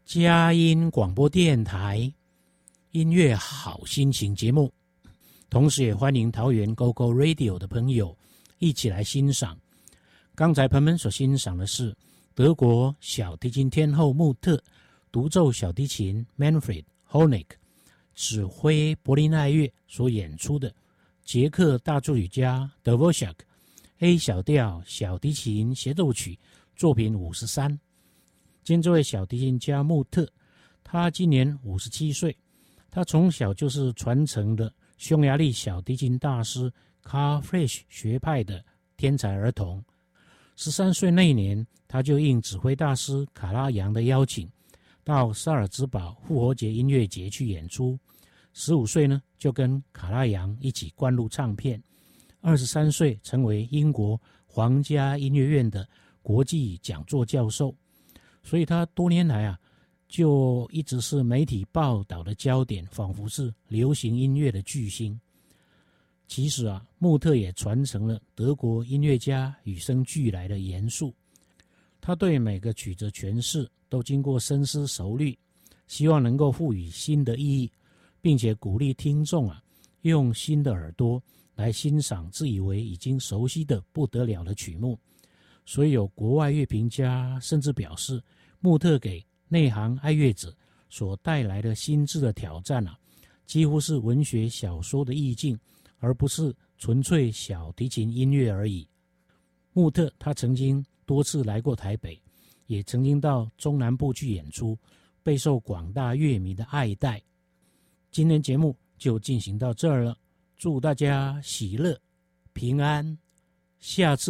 佳音广播电台音乐好心情节目，同时也欢迎桃园 GoGo Radio 的朋友一起来欣赏。刚才朋友们所欣赏的是德国小提琴天后穆特独奏小提琴 Manfred Honeck 指挥柏林爱乐所演出的捷克大作曲家 Dvorak A 小调小提琴协奏曲作品53。今天这位小提琴家穆特，他今年57岁，他从小就是传承的匈牙利小提琴大师 Karl Frisch 学派的天才儿童。13岁那一年，他就应指挥大师卡拉扬的邀请，到萨尔兹堡复活节音乐节去演出。15岁呢，就跟卡拉扬一起灌录唱片。23岁成为英国皇家音乐院的国际讲座教授。所以他多年来就一直是媒体报道的焦点，仿佛是流行音乐的巨星。其实穆特也传承了德国音乐家与生俱来的严肃，他对每个曲子诠释都经过深思熟虑，希望能够赋予新的意义，并且鼓励听众用新的耳朵来欣赏自以为已经熟悉的不得了的曲目。所以有国外乐评家甚至表示，穆特给内行爱乐者所带来的心智的挑战几乎是文学小说的意境，而不是纯粹小提琴音乐而已。穆特他曾经多次来过台北，也曾经到中南部去演出，备受广大乐迷的爱戴。今天节目就进行到这儿了，祝大家喜乐平安，下次